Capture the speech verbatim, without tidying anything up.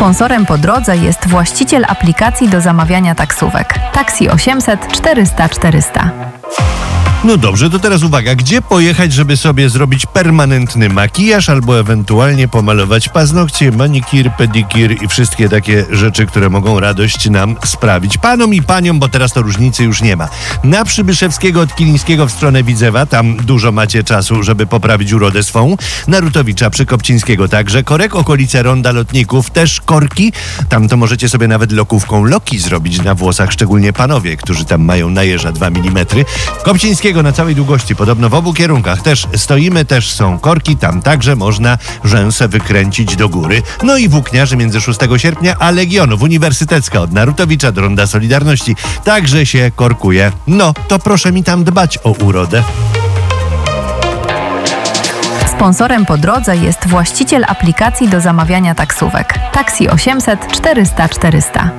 Sponsorem po drodze jest właściciel aplikacji do zamawiania taksówek Taxi osiemset czterysta czterysta. No dobrze, to teraz uwaga, gdzie pojechać, żeby sobie zrobić permanentny makijaż albo ewentualnie pomalować paznokcie, manikir, pedikir i wszystkie takie rzeczy, które mogą radość nam sprawić. Panom i paniom, bo teraz to różnicy już nie ma. Na Przybyszewskiego od Kilińskiego w stronę Widzewa, tam dużo macie czasu, żeby poprawić urodę swą. Na Rutowicza przy Kopcińskiego także. Korek, okolice Ronda Lotników, też korki. Tam to możecie sobie nawet lokówką loki zrobić na włosach, szczególnie panowie, którzy tam mają na jeża dwa milimetry. Kopcińskiego na całej długości, podobno w obu kierunkach też stoimy, też są korki, tam także można rzęsę wykręcić do góry. No i włókniarzy między szóstego sierpnia a Legionów, Uniwersytecka od Narutowicza do Ronda Solidarności, także się korkuje. No, to proszę mi tam dbać o urodę. Sponsorem po drodze jest właściciel aplikacji do zamawiania taksówek Taxi osiemset czterysta czterysta.